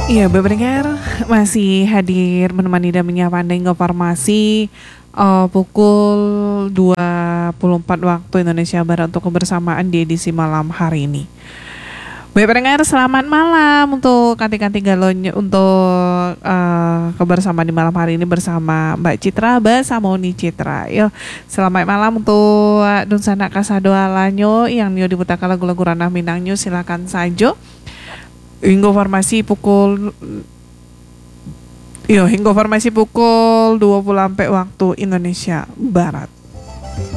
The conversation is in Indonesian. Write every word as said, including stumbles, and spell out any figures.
Iya, pendengar masih hadir menemani dan menyapa Anda hingga farmasi uh, pukul dua puluh empat waktu Indonesia Barat untuk kebersamaan di edisi malam hari ini. Baik pendengar, selamat malam untuk kanti-kanti galonnya untuk uh, kebersamaan di malam hari ini bersama Mbak Citra bersama Uni Citra. Yo, selamat malam untuk Dun Sanak Kasado Alanyo yang nio dibutakan lagu-lagu ranah Minangnya, silakan saja. Hingga farmasi pukul Yo, hingga farmasi pukul dua puluh sampai waktu Indonesia Barat.